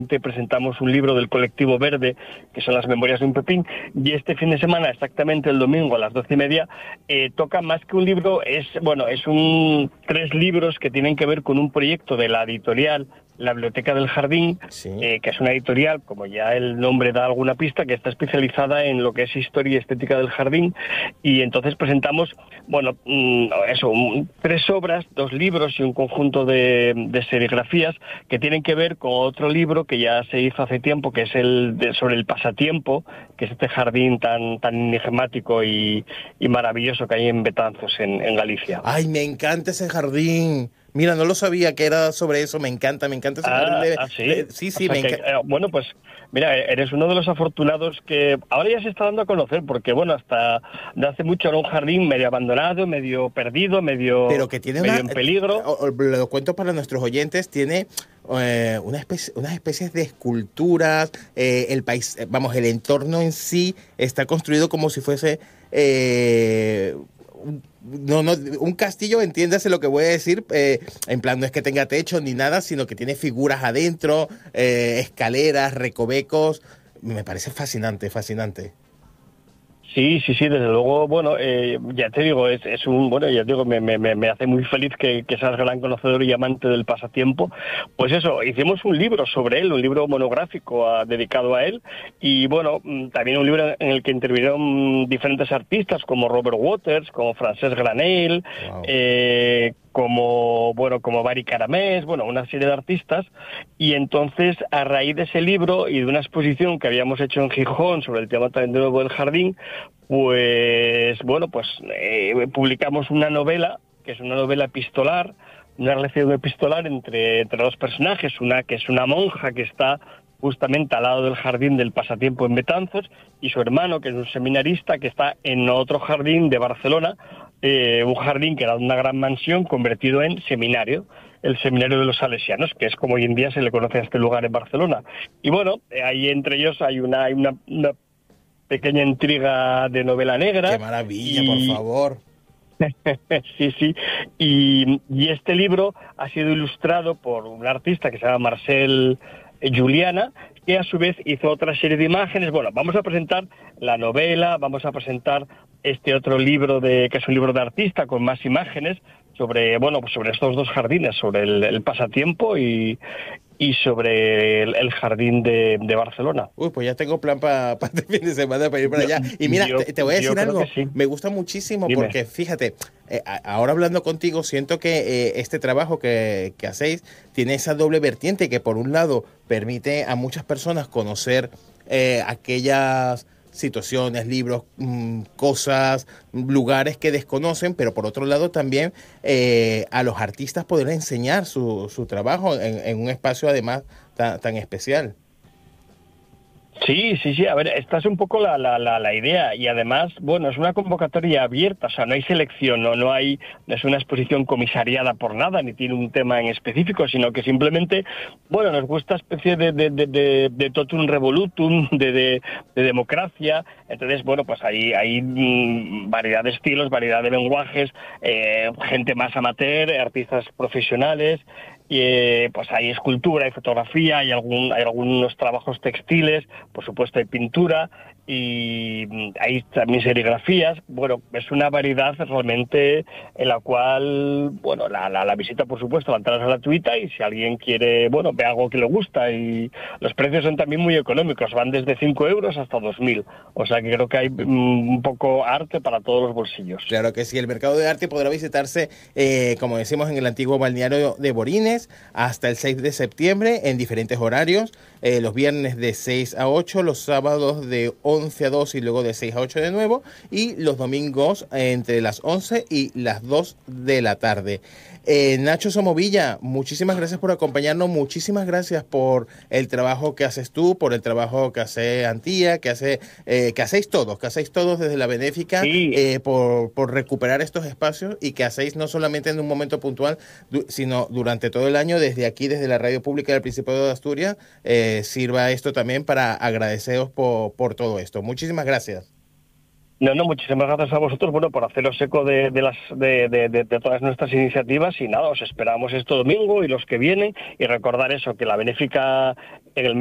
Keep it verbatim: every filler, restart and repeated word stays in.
presentamos un libro del Colectivo Verde, que son las Memorias de un Pepín, y este fin de semana, exactamente el domingo a las doce y media, eh, toca más que un libro, es bueno, es un tres libros que tienen que ver con un proyecto de la editorial La Biblioteca del Jardín, Sí. eh, que es una editorial, como ya el nombre da alguna pista, que está especializada en lo que es historia y estética del jardín, y entonces presentamos, bueno, eso, tres obras, dos libros y un conjunto de, de serigrafías que tienen que ver con otro libro que ya se hizo hace tiempo, que es el de, sobre el pasatiempo, que es este jardín tan tan enigmático y, y maravilloso que hay en Betanzos, en, en Galicia. Ay, me encanta ese jardín. Mira, no lo sabía que era sobre eso. Me encanta, me encanta ese jardín. Ah, De, ah, sí. de, sí, sí, O sea me que, encanta. eh, bueno, pues mira, eres uno de los afortunados que ahora ya se está dando a conocer, porque bueno, hasta de hace mucho era un jardín medio abandonado, medio perdido, medio Pero que tiene medio una, en peligro. o- o- lo cuento para nuestros oyentes, tiene eh, una especie, unas especies de esculturas, eh, el país, eh, vamos, el entorno en sí está construido como si fuese, eh, un- no, no, un castillo, entiéndase lo que voy a decir, eh, en plan no es que tenga techo ni nada, sino que tiene figuras adentro, eh, escaleras, recovecos, me parece fascinante, fascinante. Sí, sí, sí, desde luego, bueno, eh, ya te digo, es, es un, bueno, ya te digo, me, me, me hace muy feliz que, que seas gran conocedor y amante del pasatiempo. Pues eso, hicimos un libro sobre él, un libro monográfico a, dedicado a él, y bueno, también un libro en el que intervinieron diferentes artistas como Robert Waters, como Francesc Granell, Wow. eh, como, bueno, como Bari Caramés, bueno, una serie de artistas, y entonces, a raíz de ese libro y de una exposición que habíamos hecho en Gijón sobre el tema también de nuevo del jardín, pues, bueno, pues eh, publicamos una novela, que es una novela epistolar, una relación epistolar entre, entre dos personajes, una que es una monja que está justamente al lado del jardín del pasatiempo en Betanzos, y su hermano, que es un seminarista, que está en otro jardín de Barcelona, eh, un jardín que era una gran mansión convertido en seminario, el seminario de los salesianos, que es como hoy en día se le conoce a este lugar en Barcelona. Y bueno, eh, ahí entre ellos hay una, hay una, una pequeña intriga de novela Qué negra, maravilla, por y favor. sí, sí, y, y este libro ha sido ilustrado por un artista que se llama Marcel Juliana, que a su vez hizo otra serie de imágenes. Bueno, vamos a presentar la novela, vamos a presentar este otro libro, de que es un libro de artista con más imágenes sobre, bueno, pues sobre estos dos jardines, sobre el, el pasatiempo y, y sobre el, el jardín de, de Barcelona. Uy, pues ya tengo plan para pa este fin de semana para ir para Yo, allá. Y mira, yo, te, te voy a yo decir creo algo, que sí. me gusta muchísimo Dime. porque fíjate, eh, a- ahora hablando contigo, siento que eh, este trabajo que, que hacéis tiene esa doble vertiente que por un lado permite a muchas personas conocer eh, aquellas situaciones, libros, mmm, cosas, lugares que desconocen, pero por otro lado también eh, a los artistas poder enseñar su, su trabajo en, en un espacio además tan, tan especial. Sí, sí, sí, a ver, esta es un poco la, la, la, la idea, y además, bueno, es una convocatoria abierta, o sea, no hay selección, no, no hay, no es una exposición comisariada por nada, ni tiene un tema en específico, sino que simplemente, bueno, nos gusta especie de, de, de, de, de totum revolutum, de, de, de democracia. Entonces, bueno, pues hay, hay mmm, variedad de estilos, variedad de lenguajes, eh, gente más amateur, artistas profesionales. Y, eh, pues hay escultura, hay fotografía, hay algún hay algunos trabajos textiles, por supuesto hay pintura, y hay también serigrafías. Bueno, es una variedad realmente en la cual, bueno, la, la, la visita, por supuesto, la entrada es gratuita, y si alguien quiere, bueno, ve algo que le gusta, y los precios son también muy económicos, van desde cinco euros hasta dos mil, o sea que creo que hay um, un poco arte para todos los bolsillos. Claro que sí, el mercado de arte podrá visitarse, eh, como decimos, en el antiguo balneario de Borines hasta el seis de septiembre en diferentes horarios, eh, los viernes de seis a ocho, los sábados de once a dos y luego de seis a ocho de nuevo, y los domingos eh, entre las once y las dos de la tarde. Eh, Nacho Somovilla, muchísimas gracias por acompañarnos, muchísimas gracias por el trabajo que haces tú, por el trabajo que hace Antía, que hace eh, que hacéis todos, que hacéis todos desde la Benéfica, Sí. eh, por, por recuperar estos espacios, y que hacéis no solamente en un momento puntual, du sino durante todo el año, desde aquí, desde la Radio Pública del Principado de Asturias, eh, sirva esto también para agradeceros por, por todo esto. Muchísimas gracias. No, no, muchísimas gracias a vosotros, bueno, por haceros eco de, de las de, de, de, de todas nuestras iniciativas y nada, os esperamos este domingo y los que vienen y recordar eso, que la benéfica en el